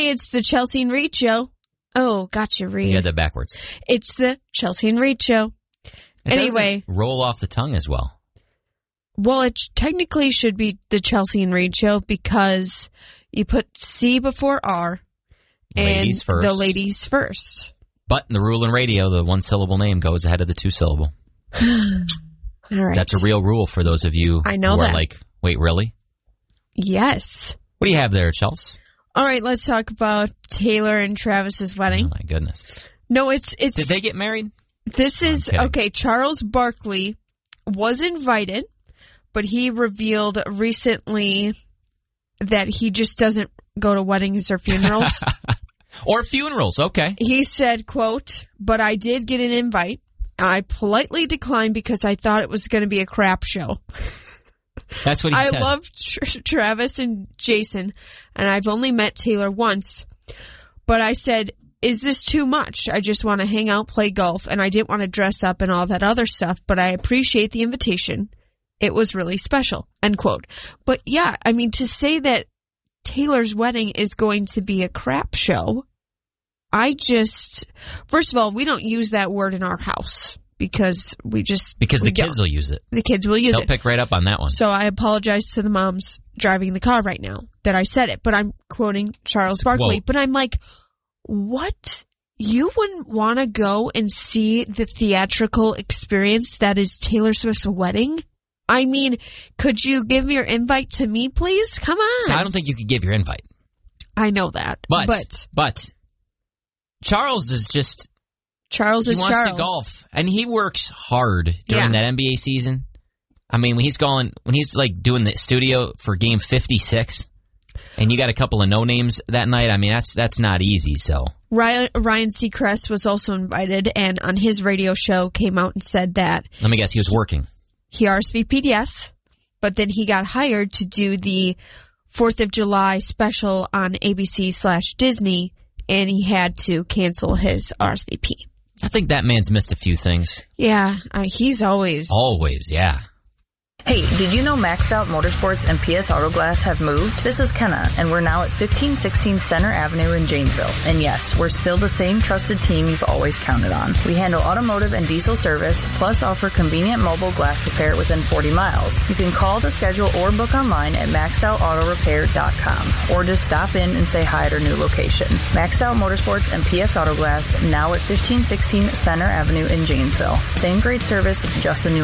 Hey, it's the Chelsea and Reed Show. Oh, gotcha, Reed. You had that backwards. It's the Chelsea and Reed Show. Anyway. Roll off the tongue as well. Well, it technically should be the Chelsea and Reed Show because you put C before R and Ladies first. the ladies first. But in the rule in radio, the one-syllable name goes ahead of the two-syllable. All right. That's a real rule for those of you I know who that. are like, wait, really? Yes. What do you have there, Chelsea? All right, let's talk about Taylor and Travis's wedding. Oh, my goodness. No, it's... Did they get married? This is... kidding. Okay, Charles Barkley was invited, but he revealed recently that he just doesn't go to weddings or funerals. Or funerals, okay. He said, quote, "But I did get an invite. I politely declined because I thought it was going to be a crap show." That's what he said. I love Travis and Jason, and I've only met Taylor once. But I said, is this too much? I just want to hang out, play golf, and I didn't want to dress up and all that other stuff, but I appreciate the invitation. It was really special, end quote. But yeah, I mean, to say that Taylor's wedding is going to be a crap show, first of all, we don't use that word in our house. Because the kids will use it. The kids will use it. They'll pick right up on that one. So I apologize to the moms driving the car right now that I said it, but I'm quoting Charles Barkley. Whoa. But I'm like, what? You wouldn't want to go and see the theatrical experience that is Taylor Swift's wedding? I mean, could you give your invite to me, please? Come on. So I don't think you could give your invite. I know that. But Charles is just... Charles he is wants Charles. to golf, and he works hard during that NBA season. I mean, when he's like doing the studio for game 56, and you got a couple of no names that night. I mean, that's not easy. So Ryan Seacrest was also invited, and on his radio show came out and said that. Let me guess, he was working. He RSVP'd, yes, but then he got hired to do the 4th of July special on ABC/Disney, and he had to cancel his RSVP. I think that man's missed a few things. Yeah, he's always... Always, yeah. Hey, did you know Maxed Out Motorsports and PS Auto Glass have moved? This is Kenna, and we're now at 1516 Center Avenue in Janesville. And yes, we're still the same trusted team you've always counted on. We handle automotive and diesel service, plus offer convenient mobile glass repair within 40 miles. You can call to schedule or book online at maxedoutautorepair.com, or just stop in and say hi at our new location. Maxed Out Motorsports and PS Auto Glass, now at 1516 Center Avenue in Janesville. Same great service, just a new